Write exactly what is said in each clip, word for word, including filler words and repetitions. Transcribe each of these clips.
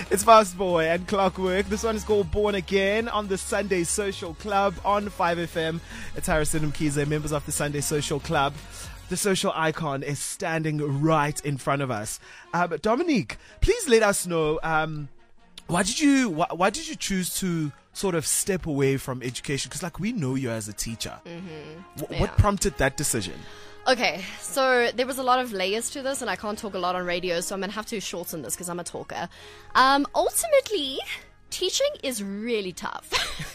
It's Fast Boy and Clockwork. This one is called Born Again on the Sunday Social Club on five F M. It's Harrison and Mkize, members of the Sunday Social Club. The social icon is standing right in front of us. Um, Dominique, please let us know, um, why did you why, why did you choose to sort of step away from education? Because like we know you as a teacher. Mm-hmm. W- yeah. What prompted that decision? Okay, so there was a lot of layers to this, and I can't talk a lot on radio, so I'm going to have to shorten this because I'm a talker. Um, ultimately, teaching is really tough.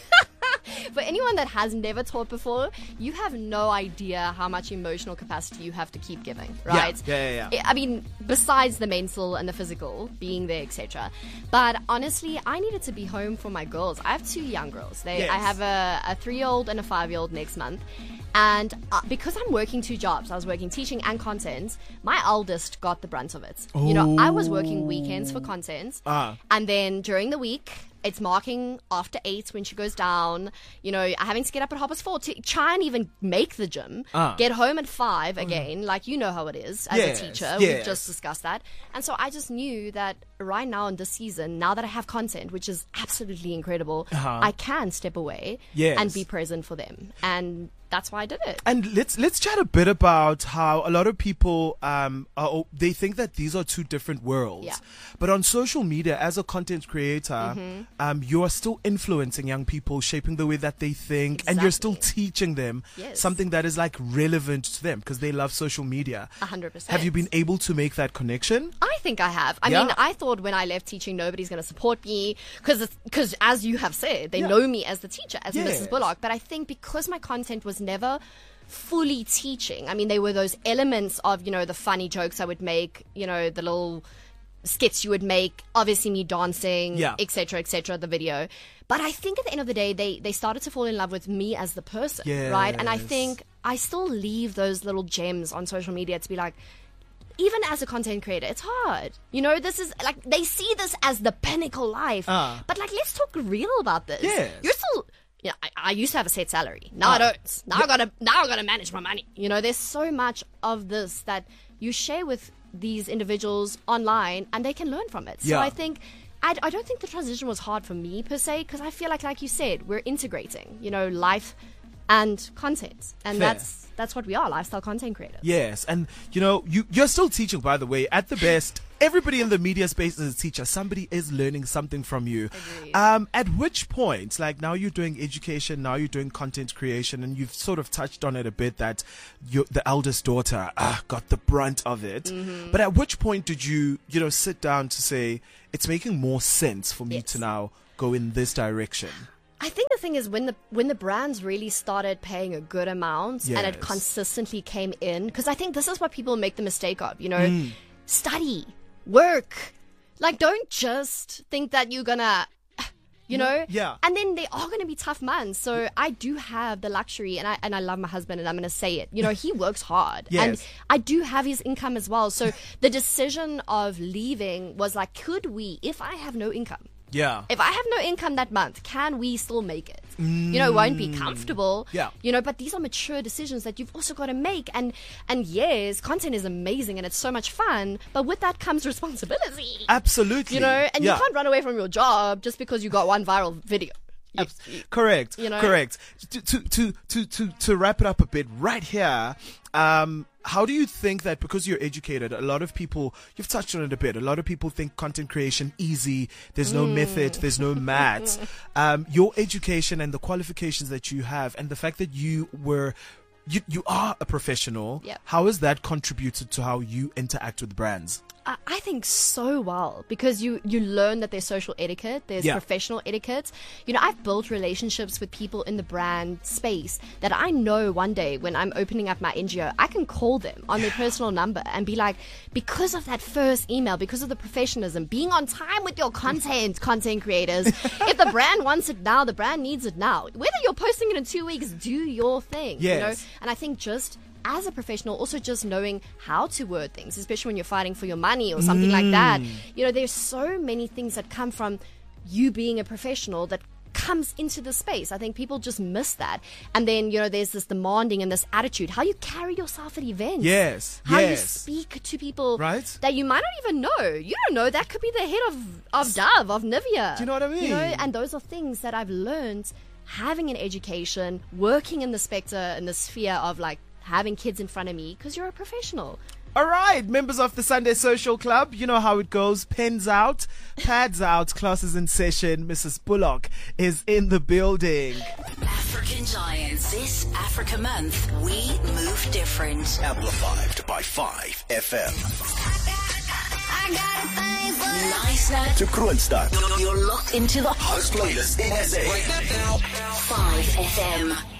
For anyone that has never taught before, you have no idea how much emotional capacity you have to keep giving, right? Yeah, yeah, yeah. I mean, besides the mental and the physical, being there, et cetera. But honestly, I needed to be home for my girls. I have two young girls. They, Yes. I have a, a three-year-old and a five-year-old next month. And uh, because I'm working two jobs, I was working teaching and content, my eldest got the brunt of it. You know, I was working weekends for content. Ah. And then during the week, it's marking after eight when she goes down. You know, having to get up at half past four to try and even make the gym. Ah. Get home at five again. Like, you know how it is as Yes, a teacher. yes. We've just discussed that. And so I just knew that right now in this season, now that I have content, which is absolutely incredible, Uh-huh. I can step away Yes. and be present for them. And that's why I did it. And let's let's chat a bit about how a lot of people um are, they think that these are two different worlds. Yeah. But on social media, as a content creator, Mm-hmm. um, you are still influencing young people, shaping the way that they think, and you're still Exactly. teaching them Yes. something that is like relevant to them because they love social media. A hundred percent. Have you been able to make that connection? I think I have. I Yeah. mean, I thought when I left teaching, nobody's going to support me because, because as you have said, they Yeah. know me as the teacher, as Yes. Missus Bullock. But I think because my content was never fully teaching, I mean, there were those elements of, you know, the funny jokes I would make, you know, the little skits you would make, obviously me dancing, Yeah. et cetera, et cetera, the video. But I think at the end of the day, they, they started to fall in love with me as the person, right? And I Yes. think I still leave those little gems on social media to be like, even as a content creator, it's hard. You know, this is like, they see this as the pinnacle life. Ah. But like, let's talk real about this. Yes. You're still, you know, I, I used to have a set salary. Now Ah. I don't. Now I gotta, now I gotta manage my money. You know, there's so much of this that you share with these individuals online and they can learn from it. So Yeah. I think, I, I don't think the transition was hard for me per se, because I feel like, like you said, we're integrating, you know, life and content. And Fair. that's, that's what we are, lifestyle content creators. Yes, and you know, you you're still teaching, by the way. At the best, everybody in the media space is a teacher. Somebody is learning something from you. Agreed. Um, at which point, like now you're doing education, now you're doing content creation, and you've sort of touched on it a bit that you, the eldest daughter, ah, got the brunt of it. Mm-hmm. But at which point did you, you know, sit down to say it's making more sense for me Yes. to now go in this direction? I think the thing is when the when the brands really started paying a good amount and it Yes. consistently came in, because I think this is what people make the mistake of, you know, Mm. study, work, like don't just think that you're gonna, you know, Yeah. and then there are gonna be tough months. So I do have the luxury, and I and I love my husband, and I'm gonna say it, you know, he works hard, Yes. and I do have his income as well. So the decision of leaving was like, could we, if I have no income? Yeah. If I have no income that month, can we still make it? You know, it won't be comfortable. Yeah. You know, but these are mature decisions that you've also got to make. And and yes, content is amazing and it's so much fun, but with that comes responsibility. Absolutely. You know, and Yeah. you can't run away from your job just because you got one viral video. You- Abs- correct. you know? Correct. To, to to to to to wrap it up a bit right here. Um, how do you think that because you're educated, a lot of people, you've touched on it a bit, a lot of people think content creation easy, there's no Mm. method, there's no maths. um, your education and the qualifications that you have and the fact that you were, you, you are a professional, Yep. how has that contributed to how you interact with brands? I I think so well, because you, you learn that there's social etiquette, there's Yeah. professional etiquette. You know, I've built relationships with people in the brand space that I know one day when I'm opening up my N G O, I can call them on their personal number and be like, because of that first email, because of the professionalism, being on time with your content, content creators, if the brand wants it now, the brand needs it now. Whether you're posting it in two weeks, do your thing. You know? Yes. And I think just as a professional, also just knowing how to word things, especially when you're fighting for your money or something like that. You know, there's so many things that come from you being a professional that comes into the space. I think people just miss that. And then, you know, there's this demanding and this attitude. How you carry yourself at events. Yes. How yes. you speak to people right? that you might not even know. You don't know. That could be the head of, of Dove, of Nivea. Do you know what I mean? You know, and those are things that I've learned having an education, working in the spectre, in the sphere of like having kids in front of me, because you're a professional. All right, members of the Sunday Social Club, you know how it goes. Pens out, pads out, classes in session. Missus Bullock is in the building. African Giants. This Africa Month, we move different. Amplified by five F M. I got a thing for nice night. To Kroonstad. You're locked into the House playlist in S A. five F M.